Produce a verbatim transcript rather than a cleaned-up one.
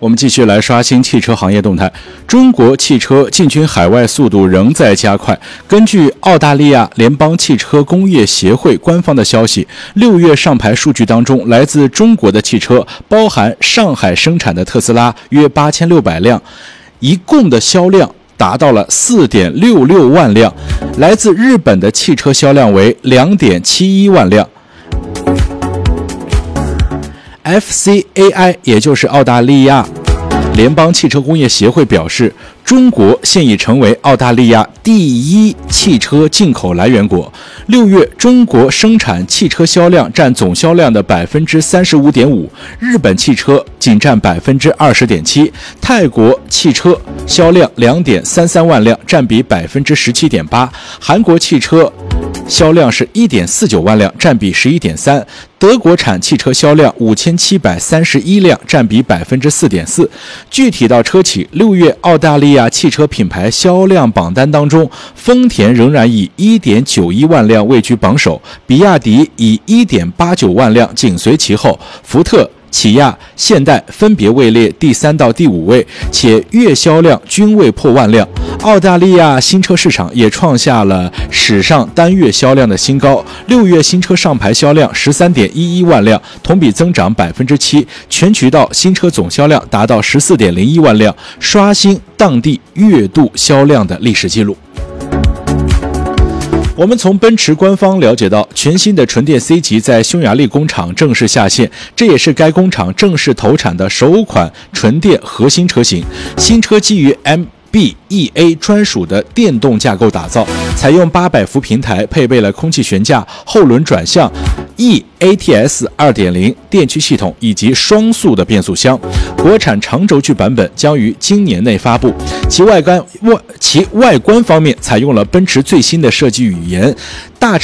我们继续来刷新汽车行业动态。中国汽车进军海外速度仍在加快。根据澳大利亚联邦汽车工业协会官方的消息，六月上牌数据当中，来自中国的汽车，包含上海生产的特斯拉约八千六百辆，一共的销量达到了 四点六六万辆，来自日本的汽车销量为 两点七一万辆。F C A I 也就是澳大利亚联邦汽车工业协会表示，中国现已成为澳大利亚第一汽车进口来源国。六月，中国生产汽车销量占总销量的 百分之三十五点五， 日本汽车仅占 百分之二十点七， 泰国汽车销量 两点三三万辆，占比 百分之十七点八， 韩国汽车销量是 一点四九万辆，占比 十一点三， 德国产汽车销量五千七百三十一辆，占比 百分之四点四。 具体到车企，六月澳大利亚汽车品牌销量榜单当中，丰田仍然以 一点九一万辆位居榜首，比亚迪以 一点八九万辆紧随其后，福特、起亚、现代分别位列第三到第五位，且月销量均未破万辆。澳大利亚新车市场也创下了史上单月销量的新高，六月新车上牌销量 十三点一一万辆，同比增长 百分之七， 全渠道新车总销量达到 十四点零一万辆，刷新当地月度销量的历史记录。我们从奔驰官方了解到，全新的纯电 C 级在匈牙利工厂正式下线，这也是该工厂正式投产的首款纯电核心车型。新车基于 M B E A 专属的电动架构打造，采用八百伏平台，配备了空气悬架、后轮转向、E A T S 二点零 电驱系统以及双速的变速箱。国产长轴距版本将于今年内发布。其外观外其外观方面采用了奔驰最新的设计语言，大